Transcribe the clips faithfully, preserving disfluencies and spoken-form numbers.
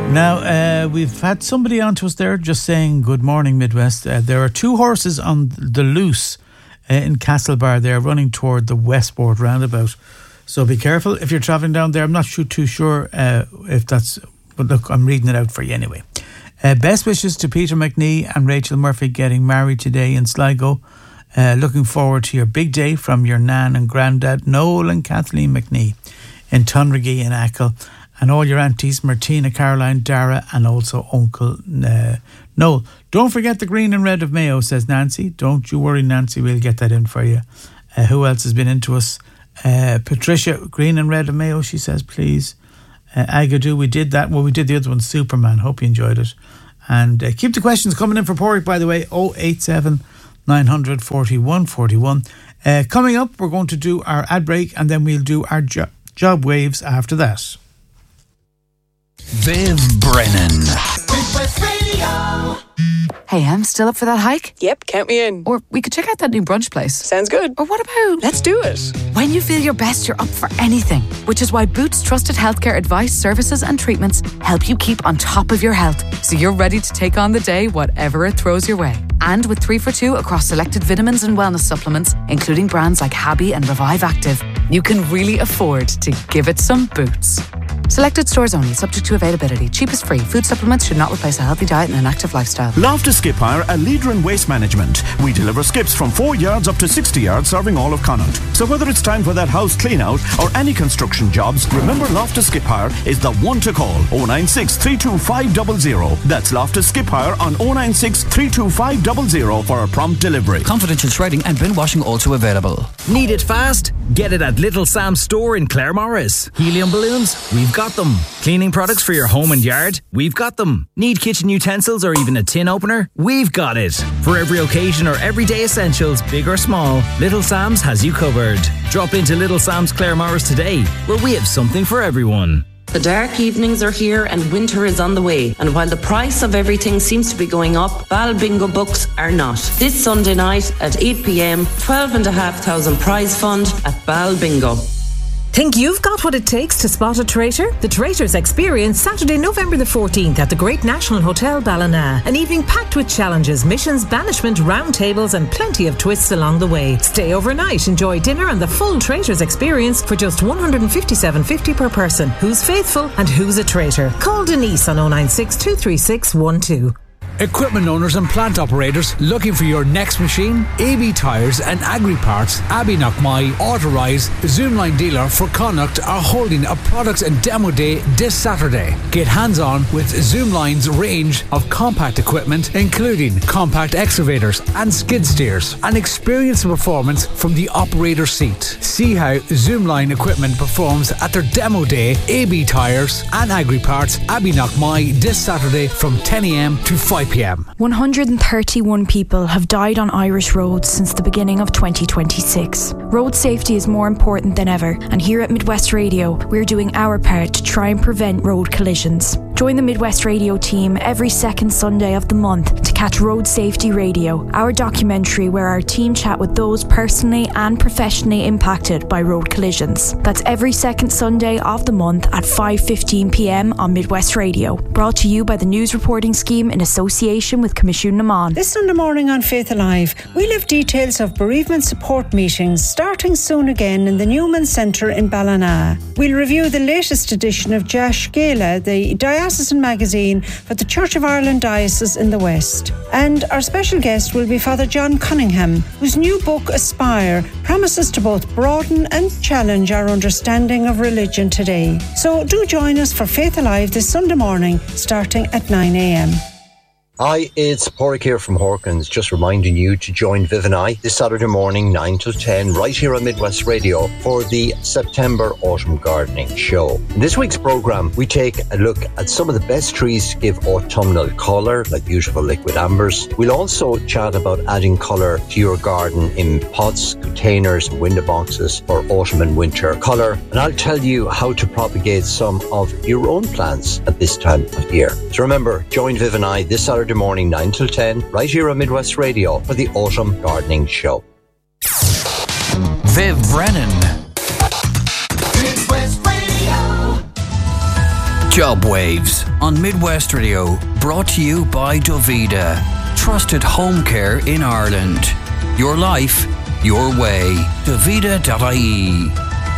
Now, uh, we've had somebody on to us there just saying good morning, Midwest. Uh, there are two horses on the loose uh, in Castlebar. They're running toward the Westport roundabout. So be careful if you're travelling down there. I'm not too, too sure uh, if that's... But look, I'm reading it out for you anyway. Uh, best wishes to Peter McNee and Rachel Murphy getting married today in Sligo. Uh, looking forward to your big day from your nan and granddad, Noel and Kathleen McNee in Tunriggy and Achill. And all your aunties, Martina, Caroline, Dara, and also Uncle uh, Noel. Don't forget the green and red of Mayo, says Nancy. Don't you worry, Nancy, we'll get that in for you. Uh, who else has been into us? Uh, Patricia, green and red of Mayo, she says, please. Uh, Agadoo, we did that. Well, we did the other one, Superman. Hope you enjoyed it. And uh, keep the questions coming in for Porrick, by the way, oh eight seven, nine hundred, forty-one forty-one. Uh, coming up, we're going to do our ad break, and then we'll do our jo- job waves after that. Viv Brennan. Midwest Radio. Hey, I'm still up for that hike? Yep, count me in. Or we could check out that new brunch place. Sounds good. Or what about... Let's do it. When you feel your best, you're up for anything. Which is why Boots trusted healthcare advice, services and treatments help you keep on top of your health. So you're ready to take on the day, whatever it throws your way. And with three for two across selected vitamins and wellness supplements, including brands like Habby and Revive Active, you can really afford to give it some Boots. Selected stores only, subject to availability. Cheapest free. Food supplements should not replace a healthy diet and an active lifestyle. Loftus Skip Hire, a leader in waste management. We deliver skips from four yards up to sixty yards, serving all of Connaught. So whether it's time for that house clean out or any construction jobs, remember Loftus Skip Hire is the one to call. oh nine six, three two five zero zero. That's Loftus Skip Hire on oh nine six, three two five zero zero for a prompt delivery. Confidential shredding and bin washing also available. Need it fast? Get it at Little Sam's store in Claremorris. Helium balloons? We've got them. Cleaning products for your home and yard? We've got them. Need kitchen utensils or even a tin opener? We've got it. For every occasion or everyday essentials, big or small, Little Sam's has you covered. Drop into Little Sam's Claremorris today, where we have something for everyone. The dark evenings are here and winter is on the way. And while the price of everything seems to be going up, Bal Bingo books are not. This Sunday night at eight p.m, twelve and a half thousand prize fund at Bal Bingo. Think you've got what it takes to spot a traitor? The Traitors Experience, Saturday, November the fourteenth at the Great National Hotel Ballina. An evening packed with challenges, missions, banishment, round tables and plenty of twists along the way. Stay overnight, enjoy dinner and the full Traitors Experience for just one hundred fifty-seven dollars fifty per person. Who's faithful and who's a traitor? Call Denise on oh nine six, two three six, one two. Equipment owners and plant operators looking for your next machine? A B Tyres and Agri Parts, Abbey Knockmy, Autorize, Zoomline dealer for Connacht are holding a products and demo day this Saturday. Get hands-on with Zoomline's range of compact equipment, including compact excavators and skid steers, and experience the performance from the operator seat. See how Zoomline equipment performs at their demo day. A B Tyres and Agri Parts, Abbey Knockmy, this Saturday from ten a.m. to five p.m. one hundred thirty-one people have died on Irish roads since the beginning of twenty twenty-six. Road safety is more important than ever, and here at Midwest Radio, we're doing our part to try and prevent road collisions. Join the Midwest Radio team every second Sunday of the month to catch Road Safety Radio, our documentary where our team chat with those personally and professionally impacted by road collisions. That's every second Sunday of the month at five fifteen p.m. on Midwest Radio. Brought to you by the News Reporting Scheme in association with Commission Naman. This Sunday morning on Faith Alive, we'll have details of bereavement support meetings starting soon again in the Newman Centre in Ballina. We'll review the latest edition of Jash Gala, the diocesan magazine for the Church of Ireland Diocese in the West. And our special guest will be Father John Cunningham, whose new book, Aspire, promises to both broaden and challenge our understanding of religion today. So do join us for Faith Alive this Sunday morning, starting at nine a.m. Hi, it's Porrick here from Hawkins, just reminding you to join Viv and I this Saturday morning, nine till ten, right here on Midwest Radio for the September Autumn Gardening Show. In this week's programme, we take a look at some of the best trees to give autumnal colour, like beautiful liquid ambers. We'll also chat about adding colour to your garden in pots, containers, and window boxes for autumn and winter colour. And I'll tell you how to propagate some of your own plants at this time of year. So remember, join Viv and I this Saturday morning, nine till ten, right here on Midwest Radio for the Autumn Gardening Show. Viv Brennan. Midwest Radio. Job Waves. on Midwest Radio, brought to you by Dovida. Trusted home care in Ireland. Your life, your way. Dovida dot I E.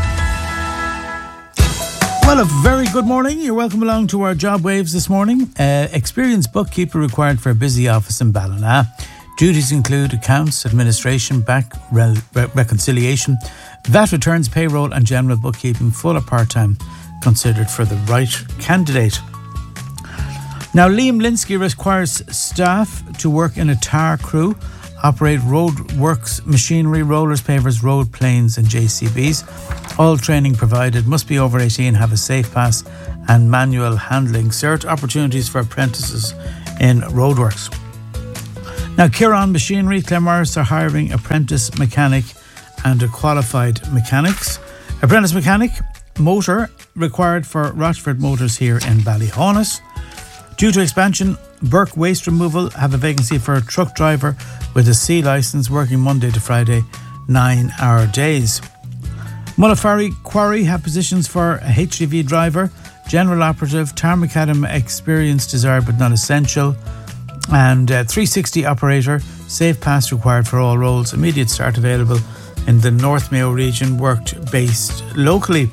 Well, a very good morning. You're welcome along to our job waves this morning. Uh, experienced bookkeeper required for a busy office in Ballina. Duties include accounts, administration, bank re- re- reconciliation, V A T returns, payroll and general bookkeeping, full or part-time, considered for the right candidate. Now, Liam Linsky requires staff to work in a tar crew, operate roadworks, machinery, rollers, pavers, road planes and J C Bs. All training provided, must be over eighteen, have a safe pass and manual handling cert. Opportunities for apprentices in roadworks. Now, Kieran Machinery, Claremorris are hiring apprentice mechanic and a qualified mechanics. Apprentice mechanic, motor, required for Rochford Motors here in Ballyhonus. Due to expansion, Burke Waste Removal have a vacancy for a truck driver with a C licence, working Monday to Friday, nine hour days. Mullafarry Quarry have positions for a H G V driver, general operative, tar macadam experience desired but not essential, and uh, three sixty operator, safe pass required for all roles. Immediate start available in the North Mayo region, worked based locally.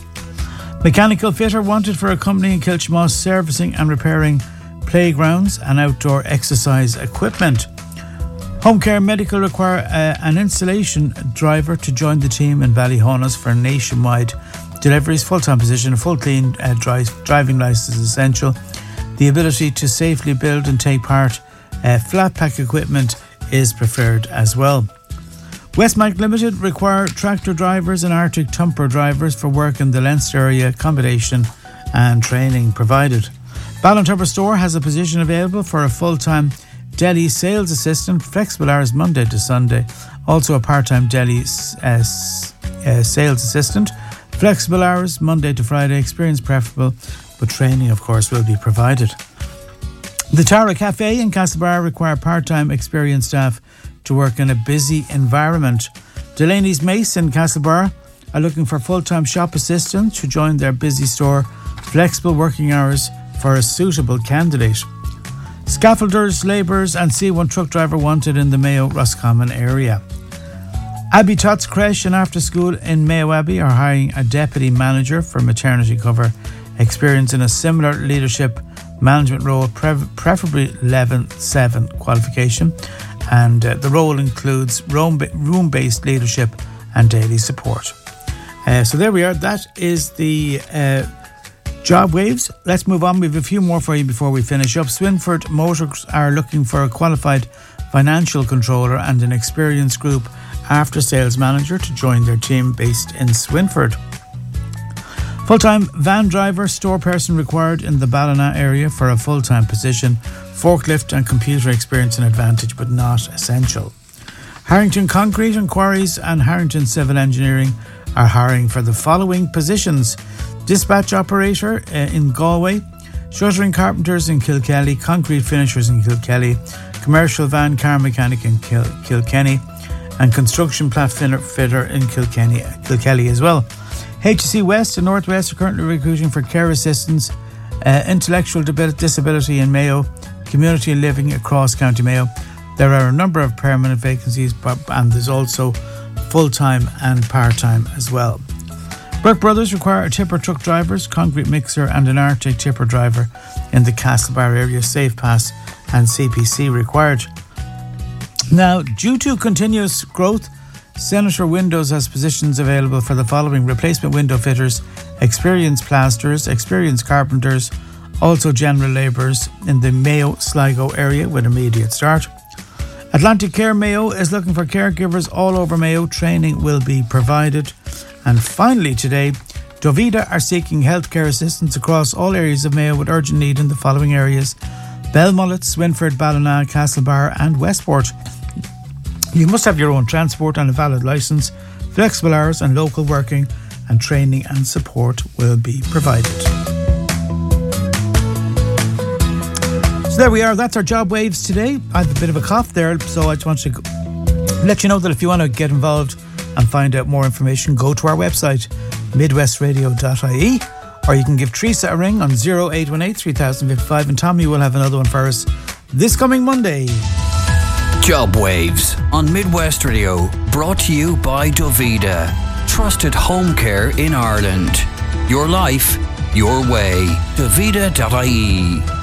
Mechanical fitter wanted for a company in Kilchmoss, servicing and repairing playgrounds and outdoor exercise equipment. Home care medical require uh, an installation driver to join the team in Ballyhonus for nationwide deliveries. Full-time position, a full clean uh, drive, driving licence is essential. The ability to safely build and take part uh, flat pack equipment is preferred as well. Westbank Limited require tractor drivers and Arctic Tumper drivers for work in the Leinster area, accommodation and training provided. Ballintumber Store has a position available for a full-time deli sales assistant, flexible hours Monday to Sunday. Also a part-time deli uh, uh, sales assistant, flexible hours Monday to Friday, experience preferable, but training of course will be provided. The Tara Cafe in Castlebar require part-time experienced staff to work in a busy environment. Delaney's Mace in Castlebar are looking for full-time shop assistants to join their busy store, flexible working hours for a suitable candidate. Scaffolders, labourers and C one truck driver wanted in the Mayo Roscommon area. Abbey Tots Creche and After School in Mayo Abbey are hiring a deputy manager for maternity cover, experience in a similar leadership management role, pre- preferably level seven qualification, and uh, the role includes room-based leadership and daily support. Uh, so there we are. That is the uh, job waves. Let's move on. We have a few more for you before we finish up. Swinford Motors are looking for a qualified financial controller and an experienced group after sales manager to join their team based in Swinford. Full-time van driver, store person required in the Ballina area for a full-time position. Forklift and computer experience an advantage but not essential. Harrington Concrete and Quarries and Harrington Civil Engineering are hiring for the following positions: dispatch operator uh, in Galway, shuttering carpenters in Kilkelly, concrete finishers in Kilkelly, commercial van car mechanic in Kil- Kilkenny, and construction plat fitter in Kilkenny, Kilkelly as well. H C West and Northwest are currently recruiting for care assistants, uh, intellectual disability in Mayo, community living across County Mayo. There are a number of permanent vacancies, and there's also full-time and part-time as well. Burke Brothers require a tipper truck drivers, concrete mixer and an Arctic tipper driver in the Castlebar area. Safe pass and C P C required. Now, due to continuous growth, Senator Windows has positions available for the following: replacement window fitters, experienced plasterers, experienced carpenters, also general labourers in the Mayo Sligo area with immediate start. Atlantic Care Mayo is looking for caregivers all over Mayo. Training will be provided. And finally today, Dovida are seeking healthcare assistance across all areas of Mayo with urgent need in the following areas: Belmullet, Swinford, Ballina, Castlebar and Westport. You must have your own transport and a valid licence. Flexible hours and local working, and training and support will be provided. So there we are. That's our job waves today. I have a bit of a cough there, so I just want to let you know that if you want to get involved and find out more information, go to our website, midwest radio dot I E, or you can give Teresa a ring on oh eight one eight, three thousand fifty-five, and Tommy will have another one for us this coming Monday. Job Waves on Midwest Radio, brought to you by Dovida. Trusted home care in Ireland. Your life, your way. Dovida dot I E.